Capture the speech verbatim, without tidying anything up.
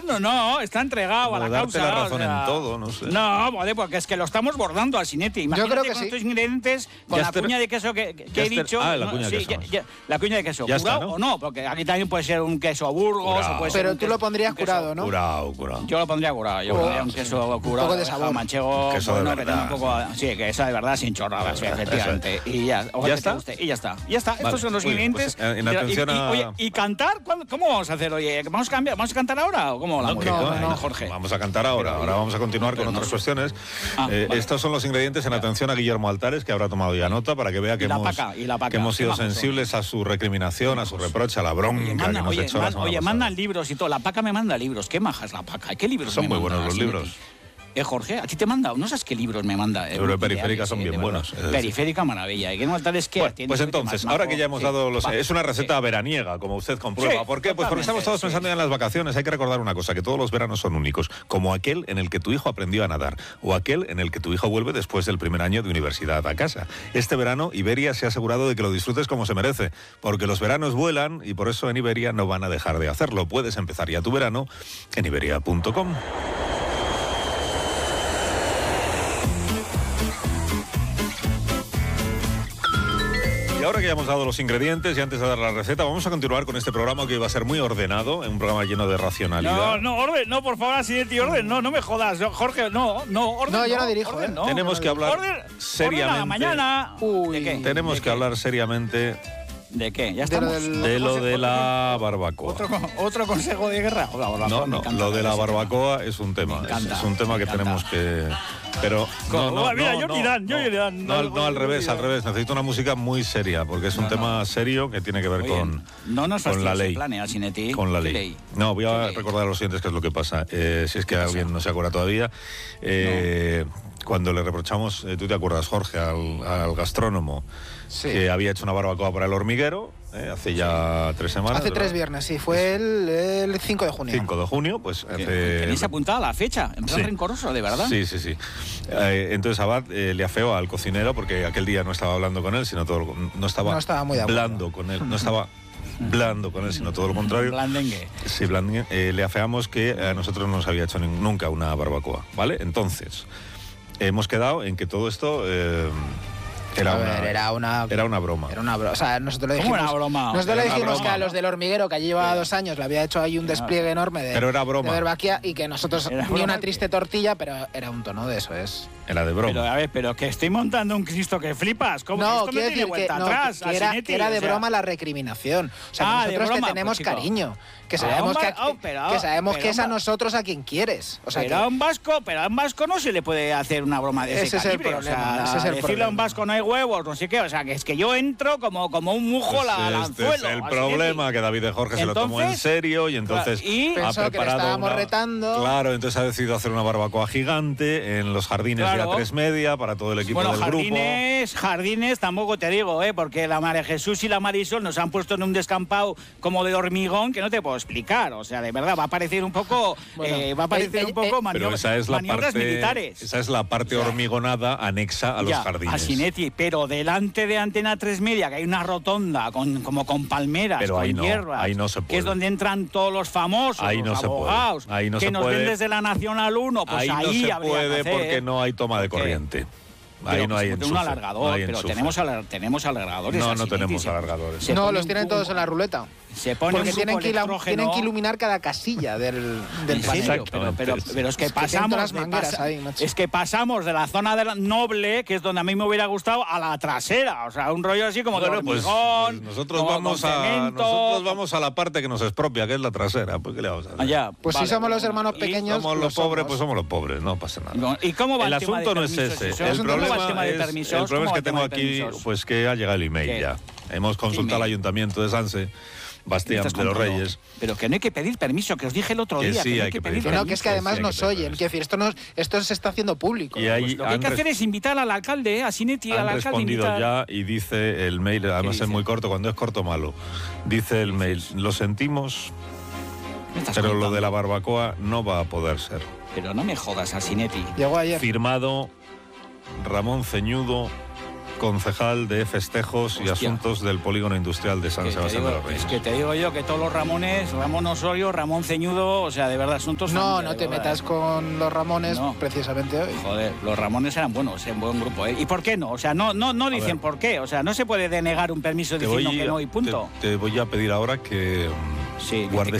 No, no, está entregado a la darte causa. la razón o sea, en todo, no sé. No, joder, porque es que lo estamos bordando al Sinetti. Imagínate Yo creo que con sí. estos ingredientes, con Ya la está- cuña de queso que, que ya he está- dicho. ah, la ¿no? cuña de Sí, queso. ya- ya- la cuña de queso. Ya está, ¿Curado ¿no? o no? Porque aquí también puede ser un queso Burgos, Curado. o puede ser Pero un tú queso- lo pondrías un queso- curado, ¿no? Curado, curado. Yo lo pondría curado, yo Oh, pondría un queso curado. poco de sabor. Manchego, Queso de bueno, que tenga verdad. un poco, sí, queso de verdad sin chorradas, efectivamente. Y ya, ojalá ¿Ya que está? te guste. Y ya está. Y ya está. Vale, Estos son los muy bien, ingredientes. pues, en Y- atención y, y- a- oye, ¿y cantar? ¿Cuándo- ¿Cómo vamos a hacer? Oye, ¿vamos a cambiar? ¿Vamos a cantar ahora o cómo la No, que no, no, no, Jorge? Vamos a cantar ahora. Ahora vamos a continuar con Pero no otras sé. cuestiones. Ah, Eh, vale. Estos son los ingredientes en atención a Guillermo Altares, que habrá tomado ya nota para que vea que, Y la hemos, paca, y la paca. que hemos sido Qué majos son. sensibles a su recriminación, a su reproche, a la bronca Oye, que manda, nos oye, echó la man- semana oye, pasada. mandan libros y todo. La paca me manda libros. ¿Qué maja es la paca? ¿Qué libros Son me muy manda, buenos los Sinetti? libros. Eh, Jorge, ¿a ti te manda? ¿No sabes qué libros me manda? Eh, Libros de Periférica ideales, son eh, bien de verdad. buenos, es decir. Periférica, maravilla. ¿Y qué no tal es que Bueno, tiene pues que entonces, más ahora majo? que ya hemos Sí, dado los... va. Es una receta Sí. veraniega, como usted comprueba. Sí, ¿Por qué? Pues porque estamos todos totalmente, pensando sí. en las vacaciones. Hay que recordar una cosa, que todos los veranos son únicos, como aquel en el que tu hijo aprendió a nadar, o aquel en el que tu hijo vuelve después del primer año de universidad a casa. Este verano, Iberia se ha asegurado de que lo disfrutes como se merece, porque los veranos vuelan y por eso en Iberia no van a dejar de hacerlo. Puedes empezar ya tu verano en iberia punto com. Y ahora que ya hemos dado los ingredientes y antes de dar la receta, vamos a continuar con este programa que va a ser muy ordenado, un programa lleno de racionalidad. No, no, orden, no, por favor, Sinetti, orden, no, no me jodas, no, Jorge, no, no, orden. No, yo no dirijo, orden, ¿eh? no. Tenemos que hablar Orden, seriamente. orden a la mañana. Uy. ¿De qué? Tenemos ¿De que qué? hablar seriamente ¿De qué? Ya De lo estamos. del- de lo Otro de conse- la barbacoa. Otro, con- otro consejo de guerra. Hola, hola, No, me no, encanta lo de la ese tema. barbacoa es un tema. Me encanta, es un tema me que encanta. tenemos que... Pero no, no, Oh, mira, no, yo no, Irán, yo no, Irán, no, no, no, al no, revés, no, al revés. Necesito una música muy seria, porque es un No, tema serio que tiene que ver Oye, con, no nos con la fastidies el ley. plan, ¿eh, Sinetti? Con la ¿Qué ley. No, voy a ¿Qué ley? recordar a los siguientes qué es lo que pasa. Eh, si es que alguien no se acuerda todavía. Eh, Cuando le reprochamos, eh, tú te acuerdas, Jorge, al, al gastrónomo, Sí. que había hecho una barbacoa para el hormiguero, eh, hace ya tres semanas. Hace tres ¿verdad? viernes, sí. Fue el, el cinco de junio. cinco de junio, pues hace... ¿Tenéis apuntada la fecha? En plan Sí. rencoroso, de verdad. Sí, sí, sí. Eh, entonces Abad eh, le afeó al cocinero porque aquel día no estaba hablando con él, sino todo lo, no estaba, No estaba muy de acuerdo. blando con él, no estaba blando con él, sino todo lo contrario. Blandengue. Sí, blandengue. Eh, le afeamos que a nosotros no nos había hecho ni- nunca una barbacoa, ¿vale? Entonces, hemos quedado en que todo esto eh, era, A ver, una, era una... era una broma. Era una broma. O sea, nosotros le ¿Cómo dijimos... una broma? Nosotros Era le una dijimos broma. que a los del hormiguero, que allí llevaba dos años, le había hecho ahí un despliegue enorme de... Pero era broma. De verbaquía y que nosotros... Era Ni broma. una triste tortilla, pero era un tono de eso, es... Era de broma. Pero a ver, pero que estoy montando un Cristo que flipas. ¿Cómo No, esto no quiero tiene decir que, vuelta no, atrás? que era, Asinetti, que era de o sea. broma la recriminación. O sea, que Ah, de nosotros broma, te tenemos pues, chico. cariño. Que Ah, sabemos, un que, va- oh, pero- que, sabemos pero que es a un va- nosotros a quien quieres. O sea, Pero que, a un vasco, pero a un vasco no se le puede hacer una broma de ese, Ese es el calibre. problema, o sea, ese es el decirle a un problema. vasco no hay huevos, no sé qué. O sea, que es que yo entro como, como un mujo la, al Pues este es anzuelo. el Asinetti. problema, que David de Jorge se lo tomó en Entonces, serio y entonces claro, y- ha Pensó que le preparado estábamos una- retando. Claro, entonces ha decidido hacer una barbacoa gigante en los jardines de Claro. A tres Media para todo el equipo Bueno, del grupo. jardines, jardines tampoco te digo, ¿eh? Porque la María Jesús y la Marisol nos han puesto en un descampado como de hormigón que no te puedo explicar. O sea, de verdad, va a parecer un poco, Bueno, eh, va a parecer eh, un eh, poco Pero maniobra- esa es la maniobras parte, militares. esa es la parte hormigonada anexa a los Ya, jardines. A Sinetti, pero delante de Antena tres Media, que hay una rotonda con, como con palmeras, Pero con ahí no, hierbas, ahí no se que es puede. donde entran todos los famosos, Ahí los no se puede, abogados, ahí no que se nos puede. ven desde la Nacional uno, pues ahí ahí, no se habría que puede hacer. porque no hay toma de ¿Por qué? corriente. Pero Ahí que no se hay pone enchufe. un alargador, no hay pero enchufe. tenemos, alar- tenemos alargadores. No, a no Sinetti, tenemos se- alargadores. se no, pone los un tienen cubo- todos en la ruleta. Se pone Porque un tienen grupo que, ila- electrógeno. tienen que iluminar cada casilla del, del ¿En panel. serio? Pero, pero, pero es que Es que tienen pasamos todas las de mangueras pasa- ahí, macho. es que pasamos de la zona de la noble, que es donde a mí me hubiera gustado, a la trasera, o sea, un rollo así como Bueno, de pues, hormigón, pues nosotros como vamos con a cemento. nosotros vamos a la parte que nos expropia, que es la trasera. Pues qué le vamos a hacer. Allá, Pues si vale. somos los hermanos Y- pequeños, Somos lo los pobres, somos. pues somos los pobres, no pasa nada. ¿Y cómo va el, El tema asunto de no es permisos? ese. Eso, El ¿cómo va problema, el tema de es, permisos? el problema ¿Cómo es va que el tema tengo de aquí, permisos? pues que ha llegado el email ¿Qué? ya. Hemos consultado al email? Ayuntamiento de Sanse, ¿Qué Bastián estás de los contando? Reyes. Pero que no hay que pedir permiso, que os dije el otro Que día. sí, que no hay hay que que pedir pedir Que no, que es que Sí, además hay que nos pedir oyen. permiso. Quiero decir, esto, nos, esto se está haciendo público. Y ahí Pues lo que hay han que res- hacer es invitar al alcalde, a Sinetti, al Han alcalde. respondido invitar- ya y dice el mail, además es dice? muy corto, cuando es corto malo. Dice el mail, lo sentimos, ¿Me estás pero lo contando? de la barbacoa no va a poder ser. Pero no me jodas a Sinetti. Llegó ayer. Firmado Ramón Ceñudo, concejal de festejos y Hostia. asuntos del polígono industrial de San Que te Sebastián digo- de los Reyes. es que te digo yo que todos los Ramones, Ramón Osorio, Ramón Ceñudo, o sea, de verdad, asuntos... No, familia, no de te verdad. metas con los Ramones No. precisamente hoy. Joder, los Ramones eran buenos, en buen grupo, ¿eh? ¿Y por qué no? O sea, no, no, no dicen ver. por qué. O sea, no se puede denegar un permiso Te diciendo voy, que no y punto. te, te voy a pedir ahora que mm, Sí, guardes